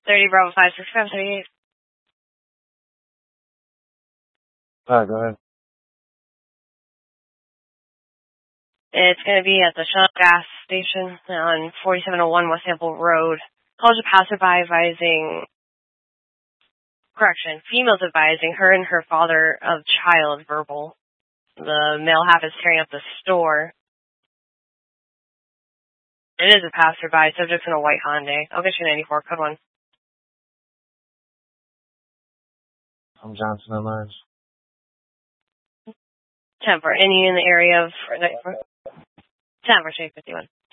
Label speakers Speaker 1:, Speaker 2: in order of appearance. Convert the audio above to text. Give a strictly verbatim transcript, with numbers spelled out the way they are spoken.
Speaker 1: thirty Bravo five six five thirty-eight.
Speaker 2: Alright, go ahead.
Speaker 1: It's going to be at the Shell gas station on forty-seven oh one West Sample Road. Calls a passerby advising, correction, females advising her and her father of child verbal. The male half is tearing up the store. It is a passerby. Subject's in a white Hyundai. I'll get you ninety-four, code one.
Speaker 2: I'm Johnson and Lawrence.
Speaker 1: ten for any in the area of ten for fifty-one.